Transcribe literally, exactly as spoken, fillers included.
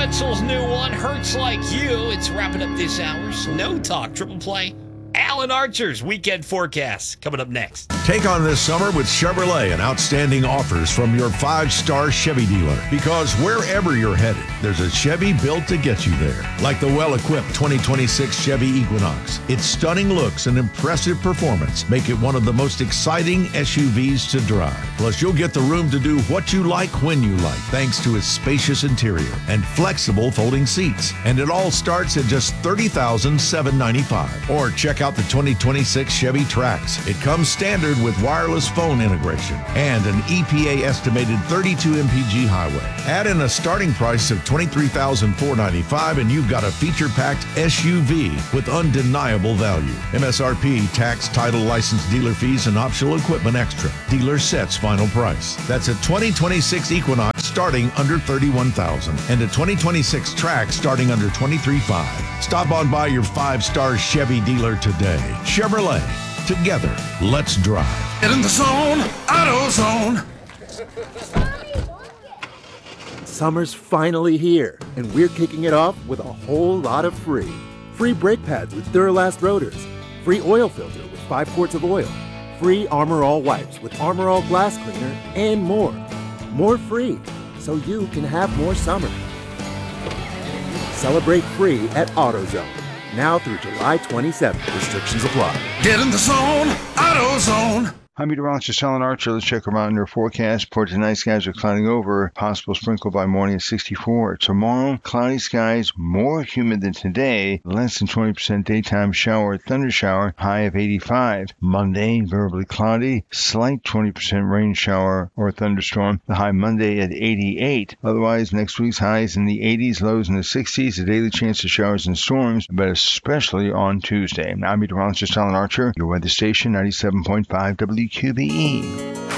Wetzel's new one, Hurts Like You. It's wrapping up this hour. Snow Talk, Triple Play. Alan Archer's weekend forecast coming up next. Take on this summer with Chevrolet and outstanding offers from your five-star Chevy dealer. Because wherever you're headed, there's a Chevy built to get you there. Like the well-equipped twenty twenty-six Chevy Equinox. Its stunning looks and impressive performance make it one of the most exciting S U Vs to drive. Plus, you'll get the room to do what you like when you like, thanks to its spacious interior and flexible folding seats. And it all starts at just thirty thousand seven hundred ninety-five dollars. Or check out the twenty twenty-six Chevy Trax. It comes standard with wireless phone integration and an E P A estimated thirty-two M P G highway. Add in a starting price of twenty-three thousand four hundred ninety-five dollars and you've got a feature-packed S U V with undeniable value. M S R P, tax, title, license, dealer fees, and optional equipment extra. Dealer sets final price. That's a twenty twenty-six Equinox starting under thirty-one thousand dollars and a twenty twenty-six Trax starting under twenty-three thousand five hundred dollars. Stop on by your five-star Chevy dealer today. Chevrolet. Together, let's drive. Get in the zone, AutoZone. Summer's finally here, and we're kicking it off with a whole lot of free. Free brake pads with Duralast rotors. Free oil filter with five quarts of oil. Free Armor All wipes with Armor All glass cleaner, and more. More free, so you can have more summer. Celebrate free at AutoZone. Now through July twenty-seventh. Restrictions apply. Get in the zone, AutoZone. I'm meteorologist Alan Archer. Let's check around your forecast. For tonight, skies are clouding over. Possible sprinkle by morning at sixty-four. Tomorrow, cloudy skies, more humid than today. Less than twenty percent daytime shower, thunder shower, high of eighty-five. Monday, variably cloudy, slight twenty percent rain shower or thunderstorm. The high Monday at eighty-eight. Otherwise, next week's highs in the eighties, lows in the sixties. A daily chance of showers and storms, but especially on Tuesday. I'm meteorologist Alan Archer, your weather station, ninety-seven point five W Q B E.